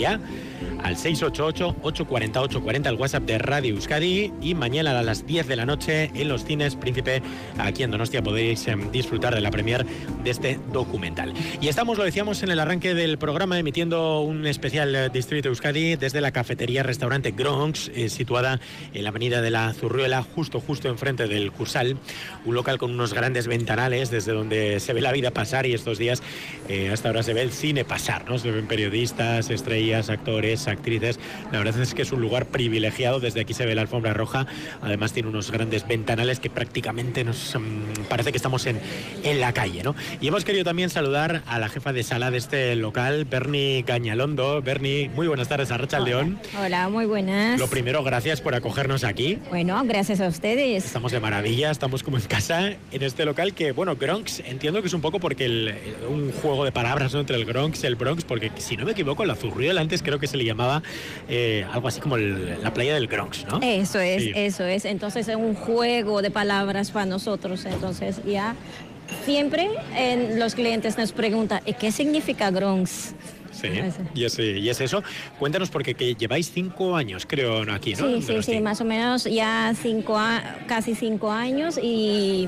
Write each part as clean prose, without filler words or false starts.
Día, al 688-840-840, el WhatsApp de Radio Euskadi, y mañana a las 10 de la noche en los cines Príncipe, aquí en Donostia, podéis disfrutar de la premier de este documental. Y estamos, lo decíamos en el arranque del programa, emitiendo un especial Distrito Euskadi desde la cafetería-restaurante Gronx, situada en la avenida de la Zurruela, justo enfrente del Cursal, un local con unos grandes ventanales desde donde se ve la vida pasar, y estos días hasta ahora se ve el cine pasar, ¿no? Se ven periodistas, estrellas, actores, actrices. La verdad es que es un lugar privilegiado. Desde aquí se ve la alfombra roja. Además tiene unos grandes ventanales que prácticamente nos parece que estamos en la calle, ¿no? Y hemos querido también saludar a la jefa de sala de este local, Berni Gañalondo. Berni, muy buenas tardes, arratsaldeon. Hola, muy buenas. Lo primero, gracias por acogernos aquí. Bueno, gracias a ustedes. Estamos de maravilla, estamos como en casa en este local que, bueno, Gronx, entiendo que es un poco porque un juego de palabras, ¿no?, entre el Gronx y el Bronx, porque si no me equivoco, la Zurruela antes creo que se le llamaba algo así como la playa del Gronx, ¿no? Eso es, sí. Eso es. Entonces es un juego de palabras para nosotros. Entonces ya siempre los clientes nos preguntan, ¿qué significa Gronx? Sí, y es eso. Cuéntanos, porque que lleváis 5 años, creo, aquí, ¿no? Sí, más o menos ya casi 5 años, y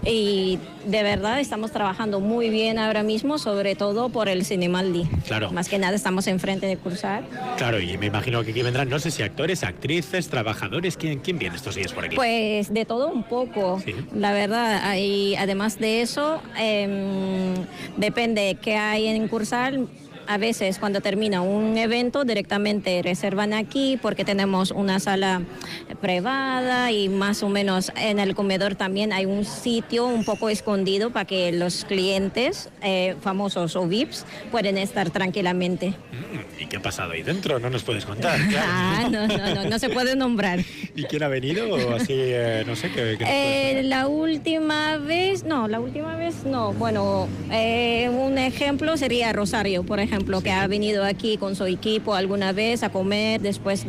de verdad estamos trabajando muy bien ahora mismo, sobre todo por el Cinemaldi. Claro. Más que nada estamos enfrente de Cursal. Claro, y me imagino que aquí vendrán, no sé si actores, actrices, trabajadores, ¿quién viene estos días por aquí? Pues de todo un poco, sí. La verdad, y además de eso, depende qué hay en Cursal. A veces cuando termina un evento directamente reservan aquí porque tenemos una sala privada, y más o menos en el comedor también hay un sitio un poco escondido para que los clientes famosos o VIPs pueden estar tranquilamente. ¿Y qué ha pasado ahí dentro? No nos puedes contar. Claro. No se puede nombrar. ¿Y quién ha venido? O así, no sé, ¿qué la última vez no. Bueno, un ejemplo sería Rosario, por ejemplo, que ha venido aquí con su equipo alguna vez a comer después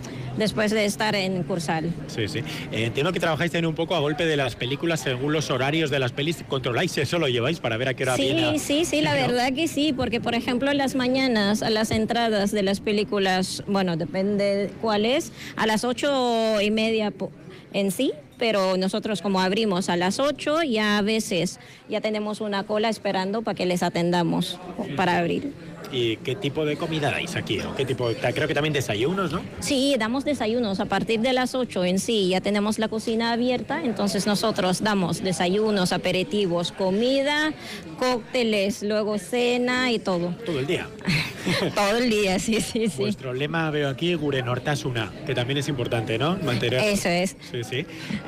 de estar en Cursal. Sí. Entiendo que trabajáis también un poco a golpe de las películas, según los horarios de las pelis. ¿Controláis eso? ¿Lo lleváis para ver a qué hora viene? Sí, la verdad que sí, porque por ejemplo en las mañanas, a las entradas de las películas, bueno, depende cuál es, a las 8:30 en sí, pero nosotros como abrimos a las 8, ya a veces ya tenemos una cola esperando para que les atendamos para abrir. ¿Y qué tipo de comida dais aquí? ¿O qué tipo? Creo que también desayunos, ¿no? Sí, damos desayunos a partir de las 8 en sí. Ya tenemos la cocina abierta, entonces nosotros damos desayunos, aperitivos, comida, cócteles, luego cena y todo. ¿Todo el día? Todo el día, sí. Vuestro lema, veo aquí, Gure Nortasuna, que también es importante, ¿no? Mantener... Eso es. Sí.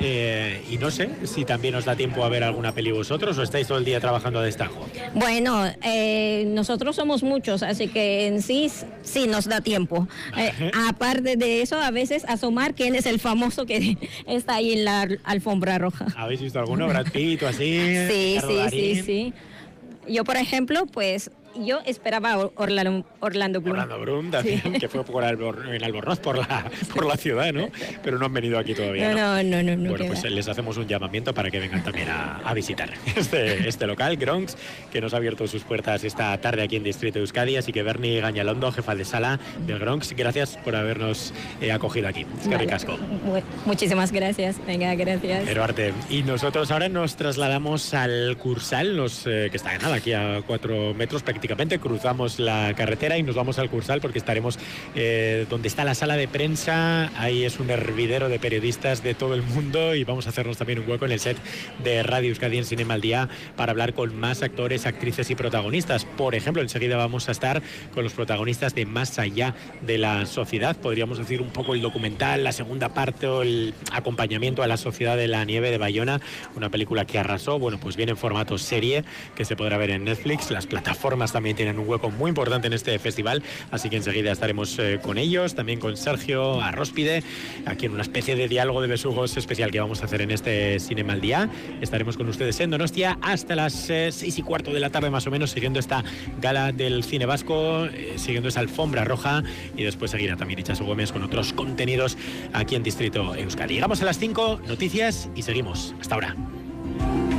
Y no sé si también os da tiempo a ver alguna peli vosotros, o estáis todo el día trabajando a destajo. Bueno, nosotros somos muchos, así que en sí nos da tiempo. Aparte de eso, a veces asomar quién es el famoso que está ahí en la alfombra roja. ¿Habéis visto alguno? ¿Brad Pitt o así? Sí. Yo, por ejemplo, pues... Yo esperaba Orlando Bloom. Orlando Bloom también, sí. Que fue en Albornoz por la ciudad, ¿no? Pero no han venido aquí todavía, ¿no? Bueno, pues les hacemos un llamamiento para que vengan también a visitar este local, Gronx, que nos ha abierto sus puertas esta tarde aquí en Distrito Euskadi. Así que Berni Gañalondo, jefa de sala del Gronx, gracias por habernos acogido aquí. Eskerrik asko. Muchísimas gracias. Venga, gracias. Pero arte. Y nosotros ahora nos trasladamos al Cursal, que está aquí a 4 metros prácticamente. Cruzamos la carretera y nos vamos al Cursal, porque estaremos donde está la sala de prensa. Ahí es un hervidero de periodistas de todo el mundo, y vamos a hacernos también un hueco en el set de Radio Euskadi en Cinemaldi para hablar con más actores, actrices y protagonistas. Por ejemplo, enseguida vamos a estar con los protagonistas de Más allá de la sociedad, podríamos decir un poco el documental, la segunda parte, o el acompañamiento a la Sociedad de la Nieve de Bayona, una película que arrasó. Bueno, pues viene en formato serie, que se podrá ver en Netflix. Las plataformas también tienen un hueco muy importante en este festival, así que enseguida estaremos con ellos, también con Sergio Arróspide, aquí en una especie de diálogo de besugos especial que vamos a hacer en este Cinemaldi. Estaremos con ustedes en Donostia hasta las 6:15 de la tarde más o menos, siguiendo esta gala del cine vasco, siguiendo esa alfombra roja, y después seguirá también Itxaso Gómez con otros contenidos aquí en Distrito Euskadi. Llegamos a las 5, noticias, y seguimos. Hasta ahora.